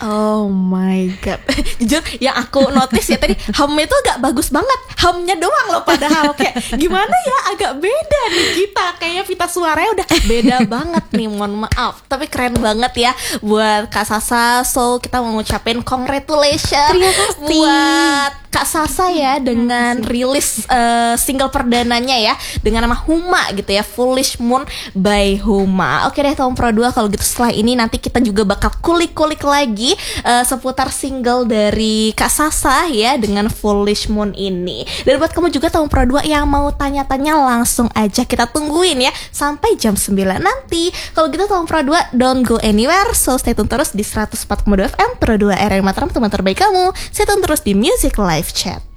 Oh my god. Jujur yang aku notice ya tadi hamnya itu agak bagus banget. Hamnya doang loh padahal kayak gimana ya, agak beda nih kita. Kayaknya pita suaranya udah beda banget nih, mohon maaf. Tapi keren banget ya buat Kak Sasa. So kita mau ngucapin congratulations. Terima kasih buat Kak Sasa ya dengan rilis single perdananya ya dengan nama Huma gitu ya, Foolish Moon by Huma. Oke deh Tom Pro 2, kalau gitu setelah ini nanti kita juga bakal kulik-kulik lagi seputar single dari Kak Sasa ya dengan Foolish Moon ini. Dan buat kamu juga Tom Pro 2 yang mau tanya-tanya langsung aja kita tungguin ya sampai jam 9 nanti. Kalau gitu Tom Pro 2 don't go anywhere, so stay tune terus di 104,2 FM Pro 2 RRI Mataram, teman terbaik kamu. Stay tune terus di Music Live Chat.